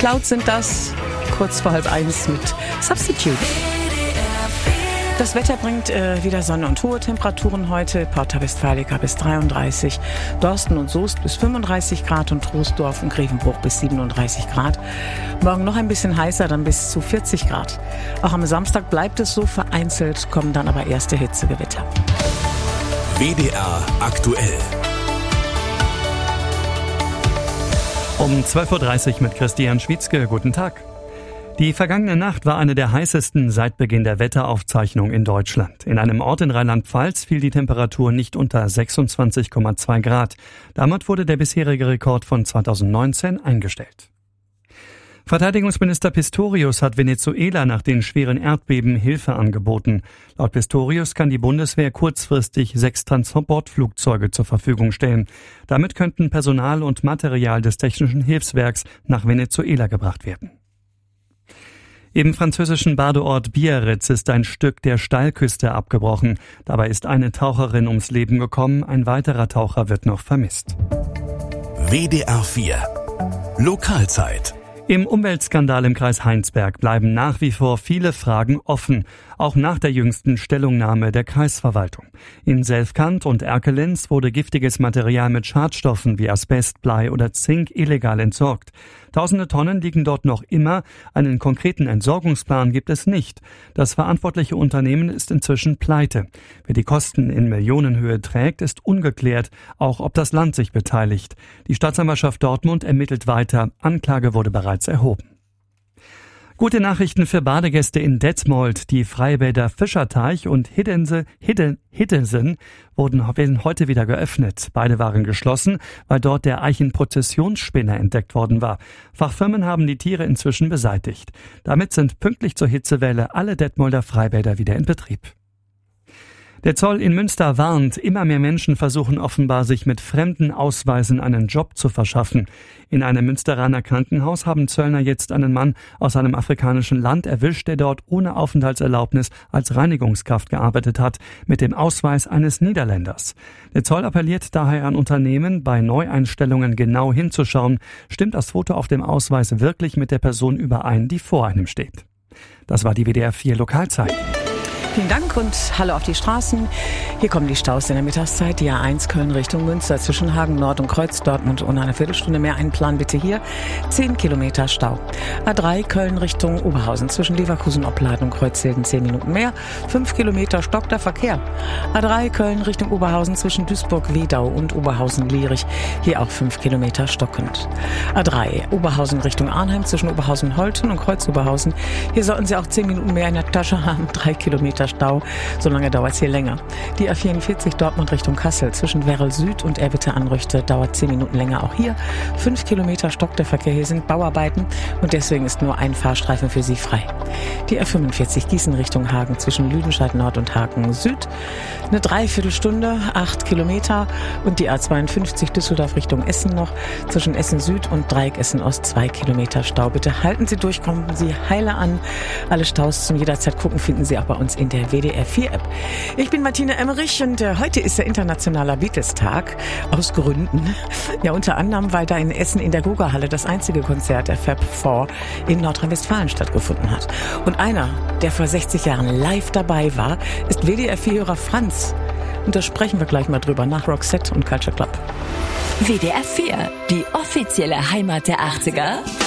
Clouds sind das, kurz vor 12:30 mit Substitute. Das Wetter bringt wieder Sonne und hohe Temperaturen heute. Porta Westfalica bis 33, Dorsten und Soest bis 35 Grad und Troisdorf und Grevenbruch bis 37 Grad. Morgen noch ein bisschen heißer, dann bis zu 40 Grad. Auch am Samstag bleibt es so, vereinzelt kommen dann aber erste Hitzegewitter. WDR aktuell. Um 12:30 Uhr mit Christian Schwietzke. Guten Tag. Die vergangene Nacht war eine der heißesten seit Beginn der Wetteraufzeichnung in Deutschland. In einem Ort in Rheinland-Pfalz fiel die Temperatur nicht unter 26,2 Grad. Damit wurde der bisherige Rekord von 2019 eingestellt. Verteidigungsminister Pistorius hat Venezuela nach den schweren Erdbeben Hilfe angeboten. Laut Pistorius kann die Bundeswehr kurzfristig 6 Transportflugzeuge zur Verfügung stellen. Damit könnten Personal und Material des Technischen Hilfswerks nach Venezuela gebracht werden. Im französischen Badeort Biarritz ist ein Stück der Steilküste abgebrochen. Dabei ist eine Taucherin ums Leben gekommen, ein weiterer Taucher wird noch vermisst. WDR 4 Lokalzeit. Im Umweltskandal im Kreis Heinsberg bleiben nach wie vor viele Fragen offen, auch nach der jüngsten Stellungnahme der Kreisverwaltung. In Selfkant und Erkelenz wurde giftiges Material mit Schadstoffen wie Asbest, Blei oder Zink illegal entsorgt. Tausende Tonnen liegen dort noch immer, einen konkreten Entsorgungsplan gibt es nicht. Das verantwortliche Unternehmen ist inzwischen pleite. Wer die Kosten in Millionenhöhe trägt, ist ungeklärt, auch ob das Land sich beteiligt. Die Staatsanwaltschaft Dortmund ermittelt weiter, Anklage wurde bereits erhoben. Gute Nachrichten für Badegäste in Detmold. Die Freibäder Fischerteich und Hiddensen werden heute wieder geöffnet. Beide waren geschlossen, weil dort der Eichenprozessionsspinner entdeckt worden war. Fachfirmen haben die Tiere inzwischen beseitigt. Damit sind pünktlich zur Hitzewelle alle Detmolder Freibäder wieder in Betrieb. Der Zoll in Münster warnt, immer mehr Menschen versuchen offenbar, sich mit fremden Ausweisen einen Job zu verschaffen. In einem Münsteraner Krankenhaus haben Zöllner jetzt einen Mann aus einem afrikanischen Land erwischt, der dort ohne Aufenthaltserlaubnis als Reinigungskraft gearbeitet hat, mit dem Ausweis eines Niederländers. Der Zoll appelliert daher an Unternehmen, bei Neueinstellungen genau hinzuschauen, stimmt das Foto auf dem Ausweis wirklich mit der Person überein, die vor einem steht. Das war die WDR 4 Lokalzeit. Vielen Dank und hallo auf die Straßen. Hier kommen die Staus in der Mittagszeit. Die A1 Köln Richtung Münster zwischen Hagen Nord und Kreuz Dortmund ohne eine Viertelstunde mehr einplanen bitte hier. 10 Kilometer Stau. A3 Köln Richtung Oberhausen zwischen Leverkusen Opladen und Kreuzhilden 10 Minuten mehr. 5 Kilometer stockter Verkehr. A3 Köln Richtung Oberhausen zwischen Duisburg-Wedau und Oberhausen-Lierich. Hier auch 5 Kilometer stockend. A3 Oberhausen Richtung Arnheim zwischen Oberhausen-Holten und Kreuz-Oberhausen. Hier sollten Sie auch 10 Minuten mehr in der Tasche haben. 3 Kilometer Stau, so lange dauert es hier länger. Die A44 Dortmund Richtung Kassel zwischen Werrel Süd und Erwitte-Anrüchte dauert 10 Minuten länger. Auch hier 5 Kilometer stockt der Verkehr. Hier sind Bauarbeiten und deswegen ist nur ein Fahrstreifen für Sie frei. Die A45 Gießen Richtung Hagen zwischen Lüdenscheid Nord und Hagen Süd eine Dreiviertelstunde, 8 Kilometer und die A52 Düsseldorf Richtung Essen noch zwischen Essen Süd und Dreieck Essen Ost 2 Kilometer Stau. Bitte halten Sie durch, kommen Sie heile an. Alle Staus zum jederzeit gucken finden Sie auch bei uns in der WDR 4 App. Ich bin Martina Emmerich und heute ist der internationaler Beatles-Tag aus Gründen. Ja, unter anderem, weil da in Essen in der Guga-Halle das einzige Konzert der Fab Four in Nordrhein-Westfalen stattgefunden hat. Und einer, der vor 60 Jahren live dabei war, ist WDR 4-Hörer Franz. Und da sprechen wir gleich mal drüber nach Roxette und Culture Club. WDR 4, die offizielle Heimat der 80er